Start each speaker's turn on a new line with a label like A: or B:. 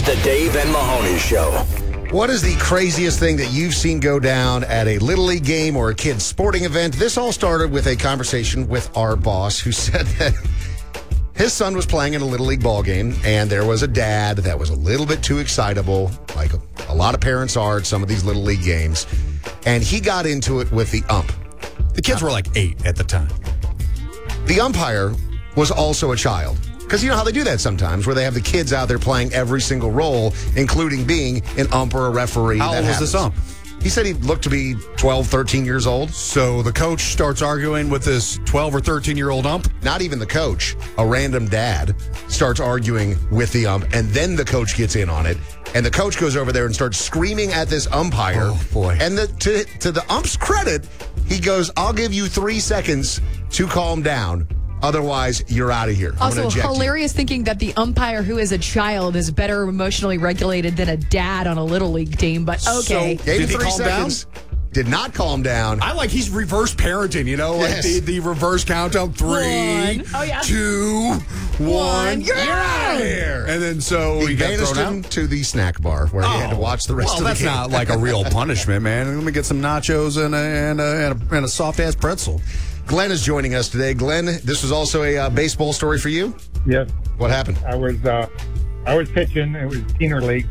A: the Dave and Mahoney Show.
B: What is the craziest thing that you've seen go down at a Little League game or a kid's sporting event? This all started with a conversation with our boss who said that his son was playing in a Little League ball game, and there was a dad that was a little bit too excitable, like a lot of parents are at some of these Little League games, and he got into it with the ump.
C: The kids were like 8 at the time.
B: The umpire was also a child. Because you know how they do that sometimes, where they have the kids out there playing every single role, including being an ump or a referee.
C: How old was this ump?
B: He said he looked to be 12, 13 years old.
C: So the coach starts arguing with this 12 or 13-year-old ump?
B: Not even the coach. A random dad starts arguing with the ump, and then the coach gets in on it. And the coach goes over there and starts screaming at this umpire.
C: Oh, boy.
B: And to the ump's credit, he goes, "I'll give you 3 seconds to calm down. Otherwise, you're out of here."
D: Also, hilarious thinking that the umpire who is a child is better emotionally regulated than a dad on a Little League team, but okay.
B: So,
C: did he
B: 3
C: calm
B: seconds.
C: down?
B: Did not calm down.
C: I like he's reverse parenting, you know, like
B: Yes.
C: the reverse countdown. 3,
D: One. Oh, yeah.
C: 2, 1.
D: You're out of
C: here. And then so
B: He
C: he got
B: banished
C: thrown
B: him
C: out.
B: to the snack bar where he had to watch the rest of the
C: that's
B: game.
C: not like a real punishment, man. Let me get some nachos and a soft ass pretzel.
B: Glenn is joining us today. Glenn, this was also a baseball story for you?
E: Yes,
B: What happened?
E: I was pitching. It was Senior League.